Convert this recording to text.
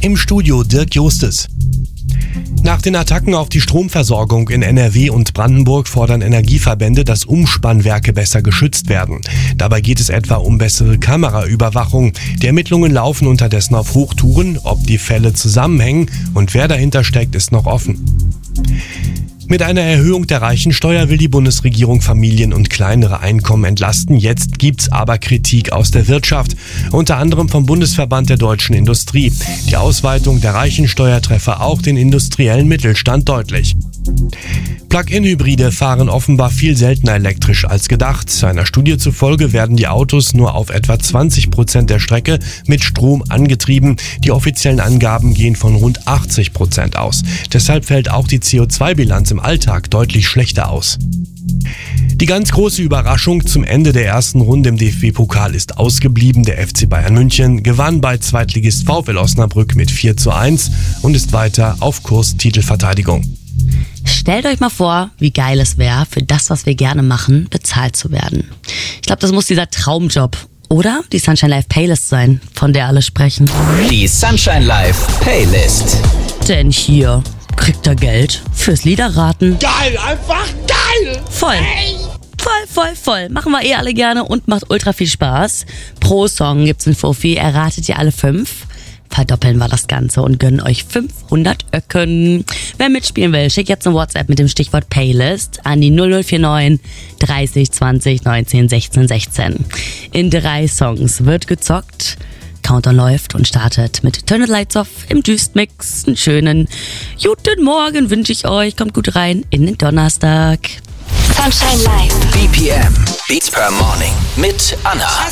Im Studio Dirk Justes. Nach den Attacken auf die Stromversorgung in NRW und Brandenburg fordern Energieverbände, dass Umspannwerke besser geschützt werden. Dabei geht es etwa um bessere Kameraüberwachung. Die Ermittlungen laufen unterdessen auf Hochtouren. Ob die Fälle zusammenhängen und wer dahinter steckt, ist noch offen. Mit einer Erhöhung der Reichensteuer will die Bundesregierung Familien und kleinere Einkommen entlasten. Jetzt gibt's aber Kritik aus der Wirtschaft, unter anderem vom Bundesverband der deutschen Industrie. Die Ausweitung der Reichensteuer treffe auch den industriellen Mittelstand deutlich. Plug-in-Hybride fahren offenbar viel seltener elektrisch als gedacht. Einer Studie zufolge werden die Autos nur auf etwa 20% der Strecke mit Strom angetrieben. Die offiziellen Angaben gehen von rund 80% aus. Deshalb fällt auch die CO2-Bilanz im Alltag deutlich schlechter aus. Die ganz große Überraschung zum Ende der ersten Runde im DFB-Pokal ist ausgeblieben. Der FC Bayern München gewann bei Zweitligist VfL Osnabrück mit 4:1 und ist weiter auf Kurs Titelverteidigung. Stellt euch mal vor, wie geil es wäre, für das, was wir gerne machen, bezahlt zu werden. Ich glaube, das muss dieser Traumjob oder die Sunshine Live Playlist sein, von der alle sprechen. Die Sunshine Live Playlist. Denn hier kriegt ihr Geld fürs Liederraten. Geil, einfach geil! Voll. Voll. Machen wir alle gerne und macht ultra viel Spaß. Pro Song gibt's ein Fuffi, erratet ihr alle 5. Verdoppeln wir das Ganze und gönnen euch 500 Öcken. Wer mitspielen will, schickt jetzt eine WhatsApp mit dem Stichwort Playlist an die 0049 30 20 19 16 16. In 3 Songs wird gezockt. Countdown läuft und startet mit Turn the Lights Off im Düst-Mix. Einen schönen guten Morgen wünsche ich euch. Kommt gut rein in den Donnerstag. Sunshine Live. BPM, Beats per Morning mit Anna.